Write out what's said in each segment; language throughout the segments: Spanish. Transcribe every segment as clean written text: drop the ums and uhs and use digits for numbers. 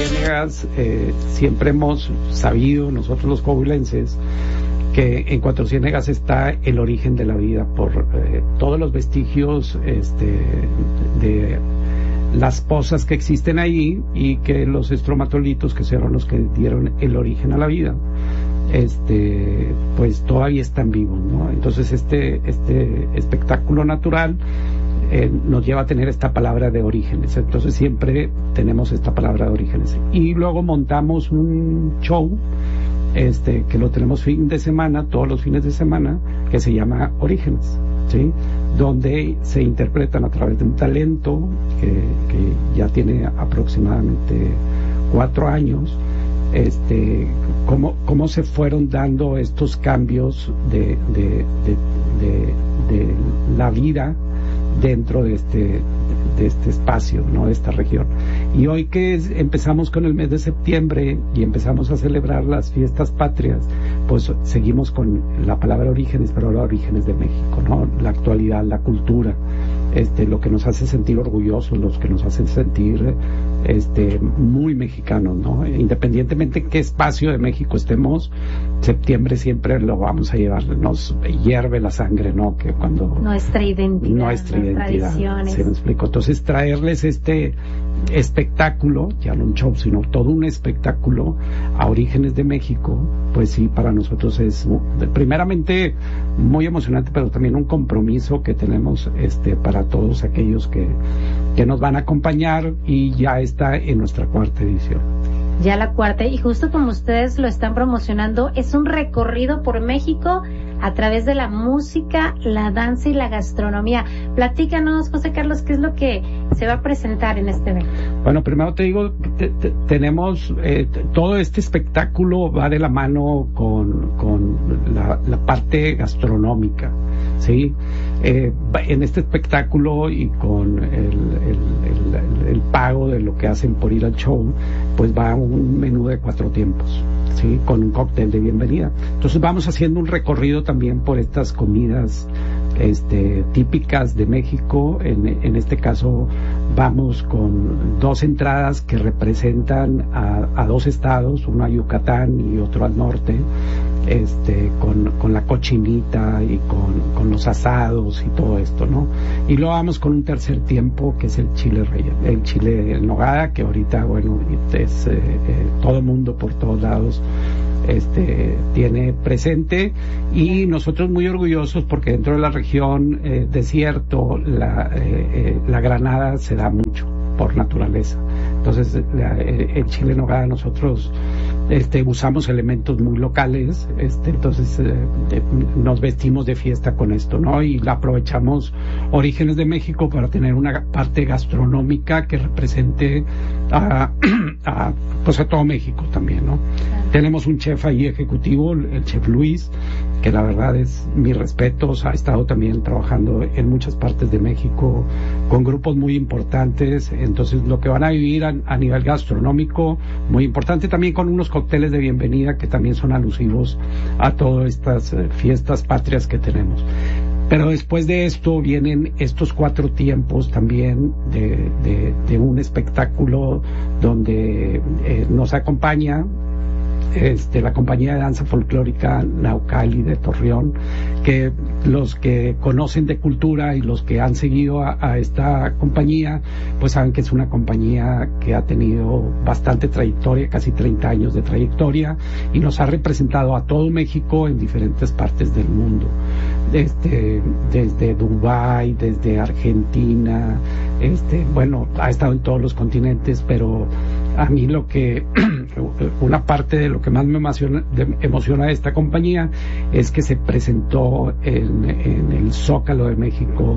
Ciénegas, siempre hemos sabido, nosotros los coahuilenses, que en Cuatro Ciénegas está el origen de la vida por todos los vestigios de las pozas que existen ahí, y que los estromatolitos, que fueron los que dieron el origen a la vida, pues todavía están vivos, ¿no? Entonces este espectáculo natural nos lleva a tener esta palabra de orígenes. Entonces siempre tenemos esta palabra de orígenes, y luego montamos un show que lo tenemos fin de semana, todos los fines de semana, que se llama Orígenes, ¿sí? Donde se interpretan a través de un talento que ya tiene aproximadamente 4 años, cómo se fueron dando estos cambios de la vida dentro de este espacio, ¿no? De esta región. Y hoy que empezamos con el mes de septiembre y empezamos a celebrar las fiestas patrias, pues seguimos con la palabra orígenes, pero ahora orígenes de México, ¿no? La actualidad, la cultura, lo que nos hace sentir orgullosos, los que nos hacen sentir muy mexicanos, ¿no? Independientemente en qué espacio de México estemos, septiembre siempre lo vamos a llevar, nos hierve la sangre, ¿no? Que cuando nuestra identidad, tradiciones. ¿Se me explico? Entonces traerles este espectáculo, ya no un show, sino todo un espectáculo a Orígenes de México, pues sí, para nosotros es primeramente muy emocionante, pero también un compromiso que tenemos para todos aquellos que nos van a acompañar, y ya está en nuestra 4ª edición. Ya la 4ª, y justo como ustedes lo están promocionando, es un recorrido por México a través de la música, la danza y la gastronomía. Platícanos, José Carlos, ¿qué es lo que se va a presentar en este evento? Bueno, primero te digo, tenemos todo este espectáculo va de la mano con la parte gastronómica, ¿sí? En este espectáculo, y con el pago de lo que hacen por ir al show, pues va un menú de 4 tiempos, ¿sí? Con un cóctel de bienvenida. Entonces vamos haciendo un recorrido también por estas comidas típicas de México. En este caso vamos con 2 entradas que representan a 2 estados, uno a Yucatán y otro al norte, con la cochinita y con los asados y todo esto, ¿no? Y luego vamos con un tercer tiempo, que es el chile relleno, el chile en nogada, que ahorita, bueno, es todo el mundo por todos lados tiene presente, y nosotros muy orgullosos porque dentro de la región desierto, la granada se da mucho por naturaleza. Entonces el chile en nogada nosotros usamos elementos muy locales, entonces nos vestimos de fiesta con esto, ¿no? Y aprovechamos Orígenes de México para tener una parte gastronómica que represente a todo México también, ¿no? Claro. Tenemos un chef ahí ejecutivo, el chef Luis, que la verdad es mis respetos, ha estado también trabajando en muchas partes de México con grupos muy importantes. Entonces lo que van a vivir a nivel gastronómico, muy importante, también con unos cócteles de bienvenida que también son alusivos a todas estas fiestas patrias que tenemos. Pero después de esto vienen estos 4 tiempos también de un espectáculo donde nos acompaña la compañía de danza folclórica Naucali de Torreón, que los que conocen de cultura y los que han seguido a esta compañía, pues saben que es una compañía que ha tenido bastante trayectoria, casi 30 años de trayectoria, y nos ha representado a todo México en diferentes partes del mundo, desde Dubái, desde Argentina, bueno, ha estado en todos los continentes, pero a mí una parte de lo que más me emociona de esta compañía es que se presentó en el Zócalo de México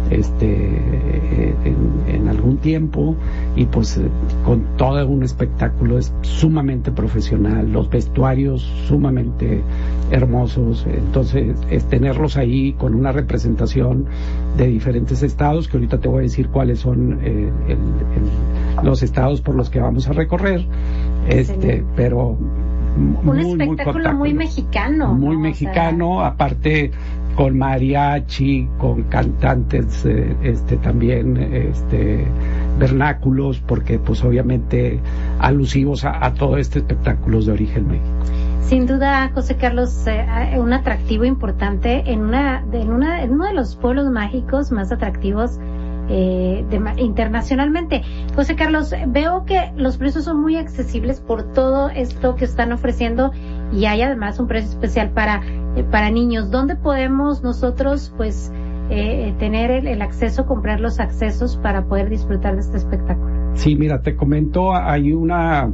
en algún tiempo, y pues con todo un espectáculo, es sumamente profesional, los vestuarios sumamente hermosos. Entonces tenerlos ahí con una representación de diferentes estados, que ahorita te voy a decir cuáles son los estados por los que vamos a recorrer, pero un espectáculo muy mexicano, muy ¿no? mexicano, aparte con mariachi, con cantantes también vernáculos, porque pues obviamente alusivos a todo este espectáculos de origen México. Sin duda, José Carlos, un atractivo importante en uno de los pueblos mágicos más atractivos internacionalmente. José Carlos, veo que los precios son muy accesibles por todo esto que están ofreciendo y hay además un precio especial para niños. ¿Dónde podemos nosotros pues tener el acceso, comprar los accesos para poder disfrutar de este espectáculo? Sí, mira, te comento, hay un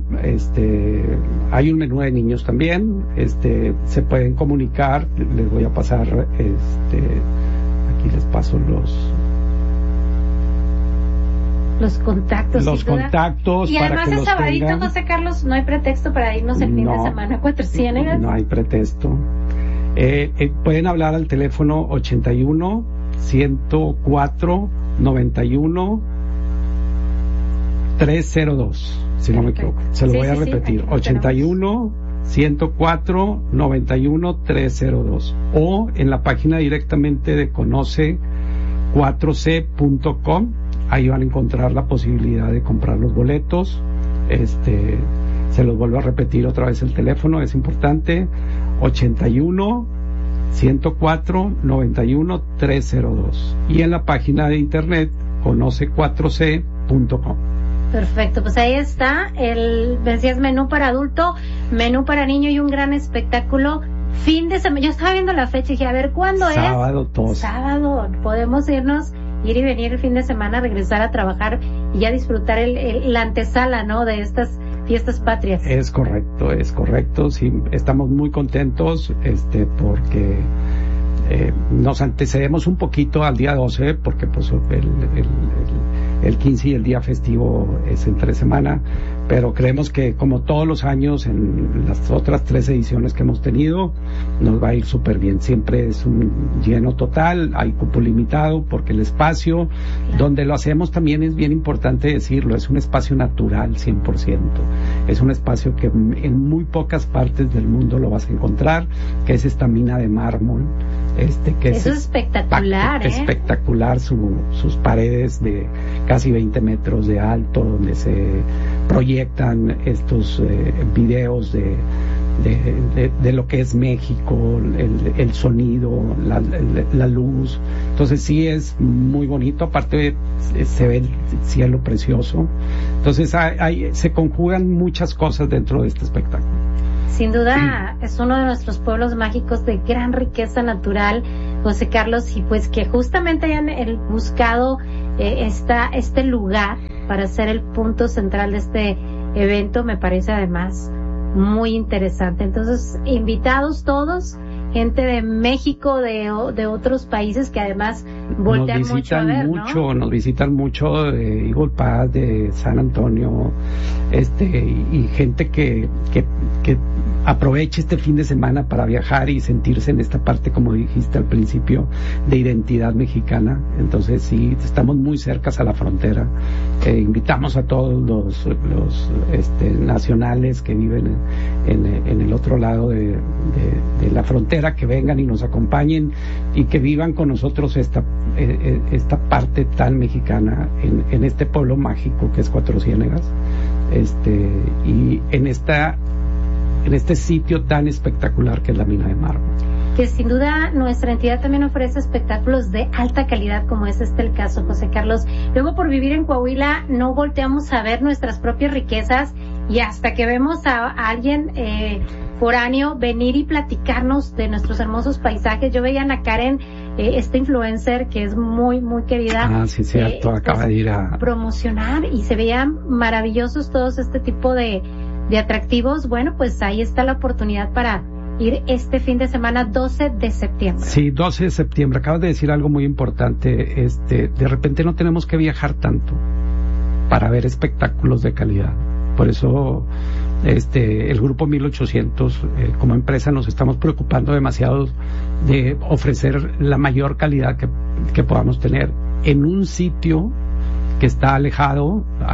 menú de niños también, se pueden comunicar, les voy a pasar, aquí les paso los contactos. Los contactos. Y además el sabadito, José Carlos, no hay pretexto para irnos el fin de semana a Cuatro Ciénegas. No hay pretexto. Pueden hablar al teléfono 81 104 91 302, si no me equivoco. Se lo voy a repetir. 81 104 91 302. O en la página directamente de conoce4c.com. Ahí van a encontrar la posibilidad de comprar los boletos. Se los vuelvo a repetir otra vez el teléfono, es importante. 81 104 91 302. Y en la página de internet conoce4c.com. Perfecto, pues ahí está decías menú para adulto, menú para niño y un gran espectáculo. Fin de semana, yo estaba viendo la fecha y dije, a ver, ¿cuándo es? Sábado, todos. Sábado, podemos ir y venir el fin de semana, regresar a trabajar y ya disfrutar la antesala, ¿no?, de estas fiestas patrias. Es correcto, sí, estamos muy contentos, porque nos antecedemos un poquito al día 12, porque pues el 15 y el día festivo es entre semana, pero creemos que como todos los años en las otras 3 ediciones que hemos tenido, nos va a ir súper bien. Siempre es un lleno total, hay cupo limitado porque el espacio donde lo hacemos también es bien importante decirlo, es un espacio natural 100%, es un espacio que en muy pocas partes del mundo lo vas a encontrar, que es esta mina de mármol, que eso es espectacular, espectacular, sus paredes de casi 20 metros de alto, donde se proyectan estos videos de lo que es México, el sonido, la luz. Entonces sí es muy bonito, aparte se ve el cielo precioso. Entonces se conjugan muchas cosas dentro de este espectáculo. Sin duda es uno de nuestros pueblos mágicos de gran riqueza natural, José Carlos, y pues que justamente hayan buscado este lugar para ser el punto central de este evento, me parece además muy interesante. Entonces, invitados todos, gente de México, de otros países que además voltean mucho a ver, ¿no? Nos visitan mucho de Eagle Pass, de San Antonio, y gente que aproveche este fin de semana para viajar y sentirse en esta parte, como dijiste al principio, de identidad mexicana. Entonces sí, estamos muy cercas a la frontera. Invitamos a todos los nacionales que viven en el otro lado de la frontera, que vengan y nos acompañen y que vivan con nosotros esta parte tan mexicana en este pueblo mágico que es Cuatro Ciénegas, y en este sitio tan espectacular que es la mina de mármol. Que sin duda nuestra entidad también ofrece espectáculos de alta calidad, como es el caso, José Carlos. Luego, por vivir en Coahuila, no volteamos a ver nuestras propias riquezas, y hasta que vemos a alguien foráneo venir y platicarnos de nuestros hermosos paisajes. Yo veía a Ana Karen, esta influencer que es muy, muy querida. Sí, cierto, acaba de ir a promocionar, y se veían maravillosos todos este tipo de atractivos. Bueno, pues ahí está la oportunidad para ir este fin de semana, 12 de septiembre. Sí, 12 de septiembre. Acabas de decir algo muy importante. De repente no tenemos que viajar tanto para ver espectáculos de calidad. Por eso el Grupo 1800 como empresa nos estamos preocupando demasiado de ofrecer la mayor calidad que podamos tener en un sitio que está alejado a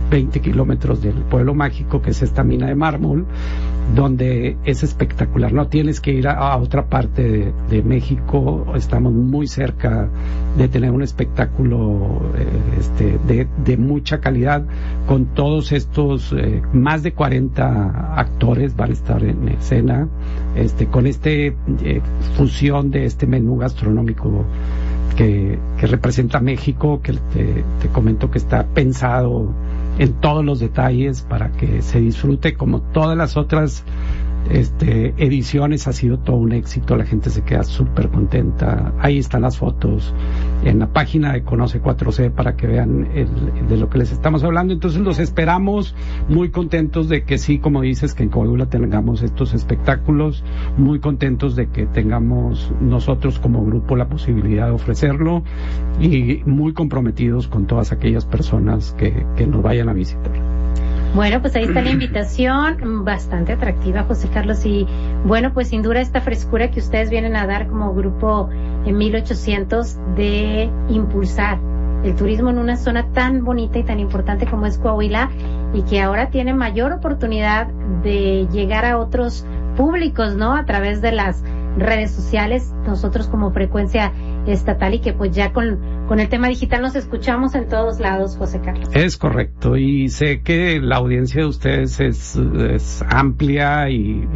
20 kilómetros del pueblo mágico, que es esta mina de mármol, donde es espectacular. No tienes que ir a otra parte de México, estamos muy cerca de tener un espectáculo de mucha calidad, con todos estos más de 40 actores van a estar en escena, con fusión de este menú gastronómico que representa México, que te comento que está pensado en todos los detalles para que se disfrute. Como todas las otras ediciones, ha sido todo un éxito, la gente se queda súper contenta. Ahí están las fotos en la página de Conoce 4C para que vean de lo que les estamos hablando. Entonces los esperamos muy contentos de que sí, como dices, que en Coahuila tengamos estos espectáculos, muy contentos de que tengamos nosotros como grupo la posibilidad de ofrecerlo, y muy comprometidos con todas aquellas personas que nos vayan a visitar. Bueno, pues ahí está la invitación, bastante atractiva, José Carlos, y bueno, pues sin duda esta frescura que ustedes vienen a dar como grupo en 1800 de impulsar el turismo en una zona tan bonita y tan importante como es Coahuila, y que ahora tiene mayor oportunidad de llegar a otros públicos, ¿no? A través de las redes sociales, nosotros como Frecuencia Estatal, y que pues ya con el tema digital nos escuchamos en todos lados, José Carlos. Es correcto, y sé que la audiencia de ustedes es amplia, y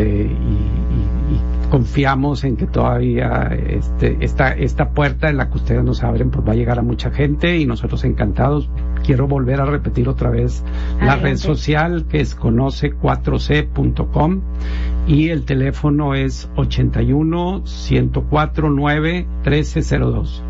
confiamos en que todavía esta puerta en la que ustedes nos abren pues va a llegar a mucha gente, y nosotros encantados. Quiero volver a repetir otra vez la red social, que es conoce4c.com, y el teléfono es 81-104-9-1302,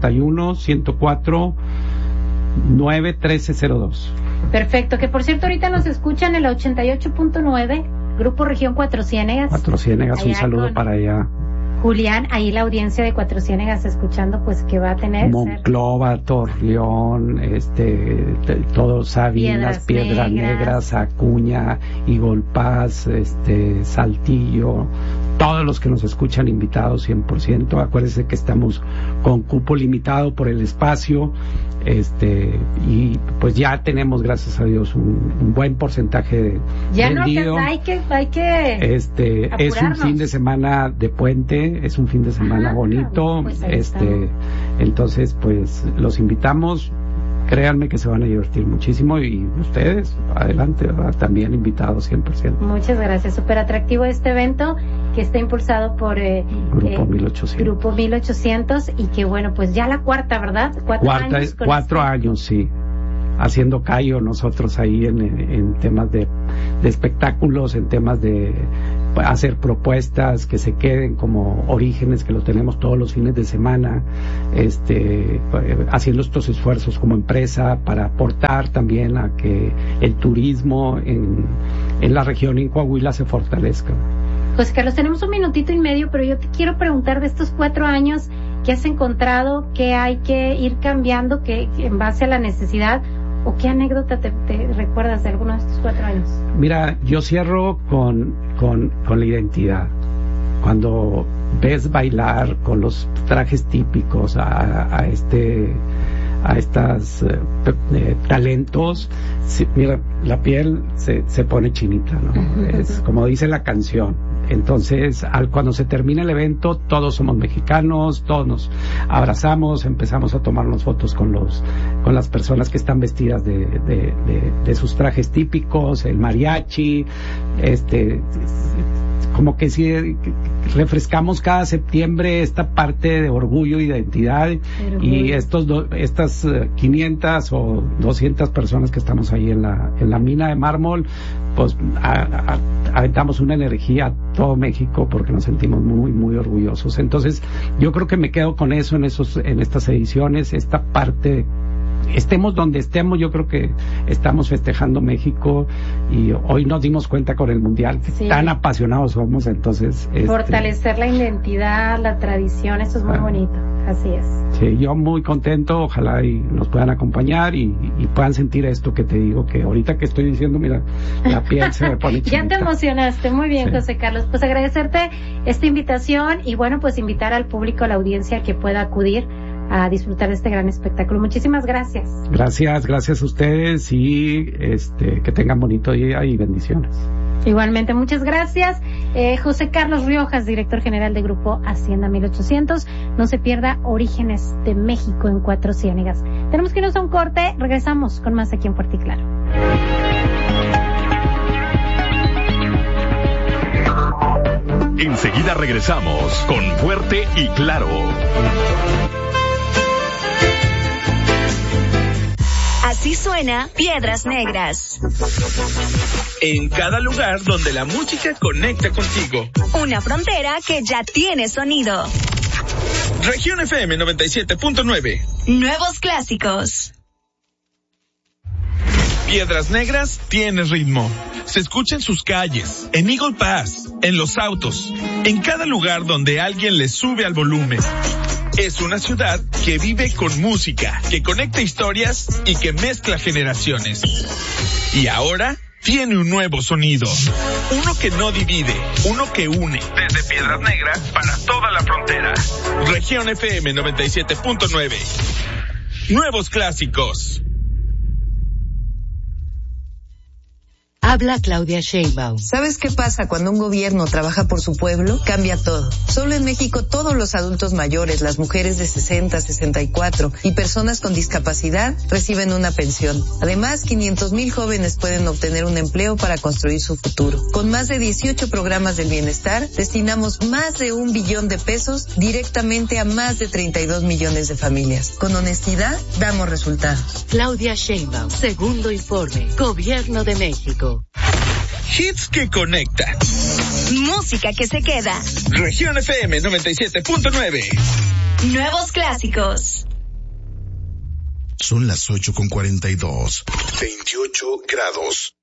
81-104-9-1302. Perfecto, que por cierto ahorita nos escuchan en la 88.9, Grupo Región Cuatro Ciénegas. Cuatro Ciénegas, un saludo para allá. Julián, ahí la audiencia de Cuatro Ciénegas escuchando, pues que va a tener Monclova, Torreón, todo Sabinas, Piedras Negras, Acuña, Igolpaz, Saltillo, todos los que nos escuchan invitados 100%. Acuérdense que estamos con cupo limitado por el espacio, y pues ya tenemos, gracias a Dios, un buen porcentaje ya vendido. No, hay que es un fin de semana de puente, es un fin de semana bonito, pues entonces pues los invitamos. Créanme que se van a divertir muchísimo, y ustedes, adelante, ¿verdad? También invitados 100%. Muchas gracias, súper atractivo este evento que está impulsado por Grupo 1800. Grupo 1800, y que bueno, pues ya la cuarta, ¿verdad? Cuatro años, sí. Haciendo callo nosotros ahí en temas de espectáculos, en temas de hacer propuestas que se queden como Orígenes, que lo tenemos todos los fines de semana, haciendo estos esfuerzos como empresa para aportar también a que el turismo en la región, en Coahuila, se fortalezca. Pues Carlos, tenemos un minutito y medio, pero yo te quiero preguntar de estos 4 años, ¿qué has encontrado? ¿Qué hay que ir cambiando que en base a la necesidad? ¿O qué anécdota te recuerdas de alguno de estos 4 años? Mira, yo cierro con la identidad. Cuando ves bailar con los trajes típicos a estas talentos, mira, la piel se pone chinita, ¿no? Es como dice la canción. Entonces, cuando se termina el evento, todos somos mexicanos, todos nos abrazamos, empezamos a tomarnos fotos con las personas que están vestidas de sus trajes típicos, el mariachi, como que sí refrescamos cada septiembre esta parte de orgullo y de identidad, y estas 500 o 200 personas que estamos ahí en la mina de mármol, pues aventamos una energía a todo México porque nos sentimos muy, muy orgullosos. Entonces, yo creo que me quedo con eso en estas ediciones, esta parte. Estemos donde estemos, yo creo que estamos festejando México, y hoy nos dimos cuenta con el Mundial que tan apasionados somos. Entonces fortalecer la identidad, la tradición, eso es muy bonito. Así es. Sí, yo muy contento, ojalá y nos puedan acompañar y puedan sentir esto que te digo, que ahorita que estoy diciendo, mira, la piel se me pone chinita. Ya te emocionaste, muy bien, sí. José Carlos, pues agradecerte esta invitación, y bueno, pues invitar al público, a la audiencia, que pueda acudir a disfrutar de este gran espectáculo. Muchísimas gracias. Gracias a ustedes y que tengan bonito día y bendiciones. Igualmente, muchas gracias. José Carlos Riojas, director general de Grupo Hacienda 1800. No se pierda Orígenes de México en Cuatro Ciénegas. Tenemos que irnos a un corte. Regresamos con más aquí en Fuerte y Claro. Enseguida regresamos con Fuerte y Claro. Así suena Piedras Negras. En cada lugar donde la música conecta contigo. Una frontera que ya tiene sonido. Región FM 97.9. Nuevos clásicos. Piedras Negras tiene ritmo. Se escucha en sus calles, en Eagle Pass, en los autos, en cada lugar donde alguien le sube al volumen. Es una ciudad que vive con música, que conecta historias y que mezcla generaciones. Y ahora tiene un nuevo sonido. Uno que no divide, uno que une. Desde Piedras Negras para toda la frontera. Región FM 97.9. Nuevos clásicos. Habla Claudia Sheinbaum. ¿Sabes qué pasa cuando un gobierno trabaja por su pueblo? Cambia todo. Solo en México todos los adultos mayores, las mujeres de 60, 64 y personas con discapacidad reciben una pensión. Además, 500,000 jóvenes pueden obtener un empleo para construir su futuro. Con más de 18 programas del bienestar, destinamos más de 1 billón de pesos directamente a más de 32 millones de familias. Con honestidad, damos resultados. Claudia Sheinbaum, segundo informe, Gobierno de México. Hits que conecta. Música que se queda. Región FM 97.9. Nuevos clásicos. Son las 8:42. 28 grados.